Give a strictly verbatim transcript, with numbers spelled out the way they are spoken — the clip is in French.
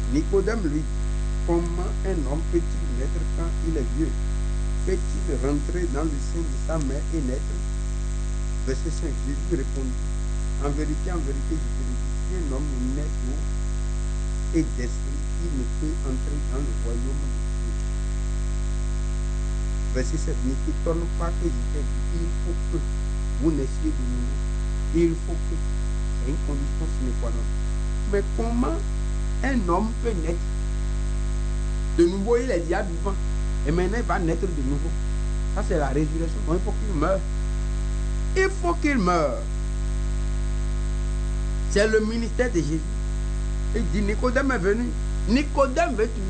Nicodème lui dit, comment un homme peut-il naître quand il est vieux? Peut-il rentrer dans le sein de sa mère et naître? Verset cinq, Jésus répondit, en vérité, en vérité, je te le dis, si un homme naît d'eau et d'esprit, il ne peut entrer dans le royaume de Dieu. Verset sept, ne t'étonne pas que je t'ai dit, il faut que vous naissiez de nouveau. Il faut que, c'est une condition sine qua non. Mais comment un homme peut naître de nouveau? Il est déjà vivant. Et maintenant, il va naître de nouveau. Ça, c'est la résurrection. Donc, il faut qu'il meure. Il faut qu'il meure. C'est le ministère de Jésus. Il dit, Nicodème est venu. Nicodème veut tuer.